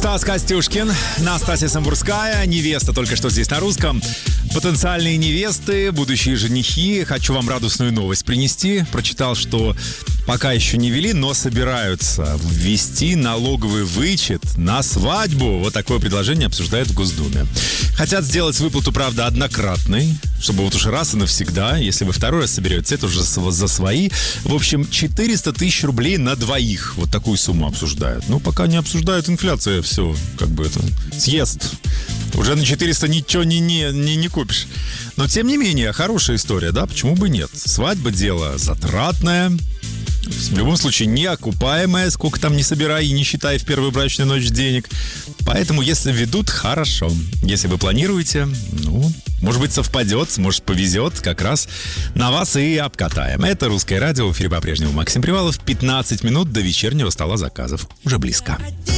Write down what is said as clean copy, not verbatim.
Стас Костюшкин, Настасья Самбурская, невеста только что здесь на русском. Потенциальные невесты, будущие женихи. Хочу вам радостную новость принести. Прочитал, что пока еще не ввели, но собираются ввести налоговый вычет на свадьбу. Вот такое предложение обсуждают в Госдуме. Хотят сделать выплату, правда, однократной, чтобы вот уж раз и навсегда, если вы второй раз соберетесь, это уже за свои. В общем, 400 тысяч рублей на двоих. Вот такую сумму обсуждают. Ну, пока не обсуждают, инфляция все, как бы это, съест. Уже на 400 ничего не купишь. Но, тем не менее, хорошая история, да? Почему бы нет? Свадьба — дело затратное. В любом случае, неокупаемое, сколько там не собирай и не считай в первую брачную ночь денег. Поэтому, если ведут, хорошо. Если вы планируете, ну, может быть, совпадет, может, повезет, как раз на вас и обкатаем. Это «Русское радио». В эфире по-прежнему Максим Привалов. 15 минут до вечернего стола заказов. Уже близко.